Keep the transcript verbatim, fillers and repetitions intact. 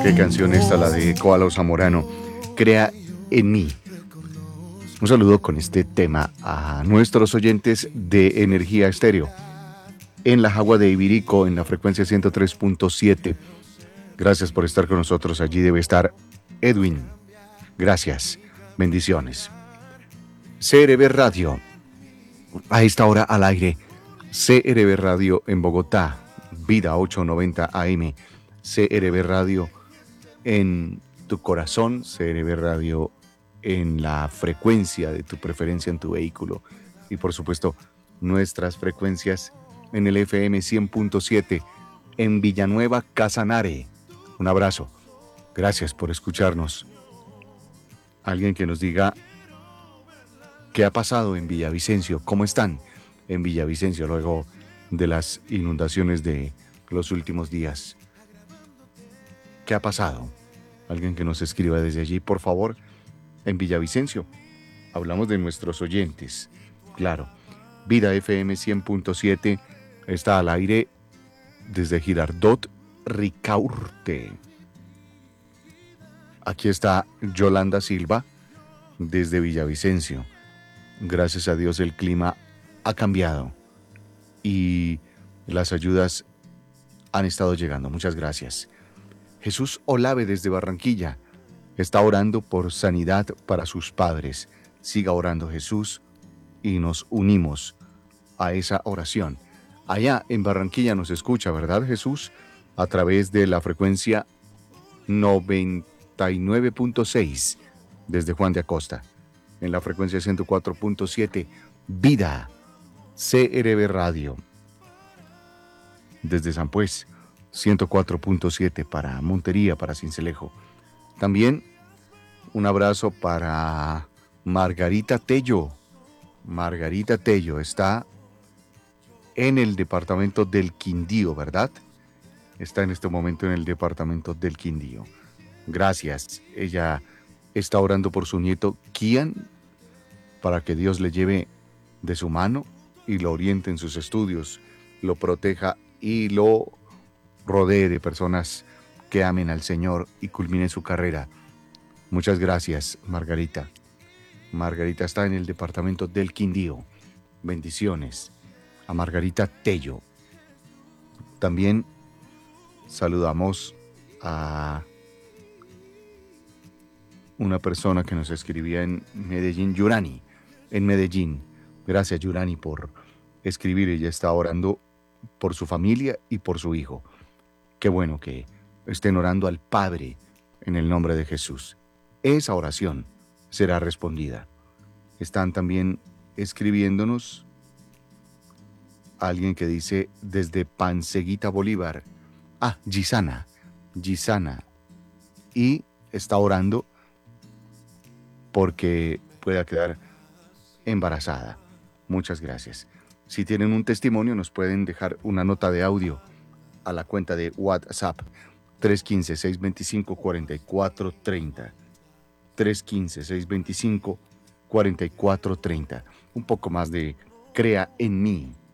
Qué canción esta, la de Koalo Zamorano, Crea en mí. Un saludo con este tema a nuestros oyentes de Energía Estéreo en la Jagua de Ibirico en la frecuencia ciento tres punto siete. Gracias por estar con nosotros. Allí debe estar Edwin. Gracias. Bendiciones. C R B Radio. A esta hora al aire. C R B Radio en Bogotá. Vida ochocientos noventa A M. C R B Radio en tu corazón. C R B Radio en la frecuencia de tu preferencia en tu vehículo. Y por supuesto, nuestras frecuencias en el F M cien punto siete en Villanueva, Casanare. Un abrazo. Gracias por escucharnos. Alguien que nos diga qué ha pasado en Villavicencio, cómo están en Villavicencio luego de las inundaciones de los últimos días. ¿Qué ha pasado? Alguien que nos escriba desde allí, por favor, en Villavicencio. Hablamos de nuestros oyentes. Claro, Vida F M cien punto siete está al aire desde Girardot, Ricaurte. Aquí está Yolanda Silva desde Villavicencio. Gracias a Dios el clima ha cambiado y las ayudas han estado llegando. Muchas gracias. Jesús Olave desde Barranquilla está orando por sanidad para sus padres. Siga orando, Jesús, y nos unimos a esa oración. Allá en Barranquilla nos escucha, ¿verdad, Jesús? A través de la frecuencia noventa y nueve punto seis desde Juan de Acosta. En la frecuencia ciento cuatro punto siete, Vida, C R B Radio. Desde San Pues, ciento cuatro punto siete para Montería, para Sincelejo. También un abrazo para Margarita Tello. Margarita Tello está en el departamento del Quindío, ¿verdad? Está en este momento en el departamento del Quindío. Gracias. Ella está orando por su nieto Kian para que Dios le lleve de su mano y lo oriente en sus estudios, lo proteja y lo rodee de personas que amen al Señor y culmine su carrera. Muchas gracias, Margarita. Margarita está en el departamento del Quindío. Bendiciones a Margarita Tello. También saludamos a una persona que nos escribía en Medellín, Yurani, en Medellín. Gracias, Yurani, por escribir. Ella está orando por su familia y por su hijo. Qué bueno que estén orando al Padre en el nombre de Jesús. Esa oración será respondida. Están también escribiéndonos alguien que dice desde Panseguita, Bolívar. Ah, Gisana, Gisana. Y está orando porque pueda quedar embarazada. Muchas gracias. Si tienen un testimonio, nos pueden dejar una nota de audio a la cuenta de WhatsApp tres uno cinco, seis dos cinco, cuatro cuatro tres cero. tres uno cinco, seis dos cinco, cuatro cuatro tres cero. Un poco más de Crea en mí.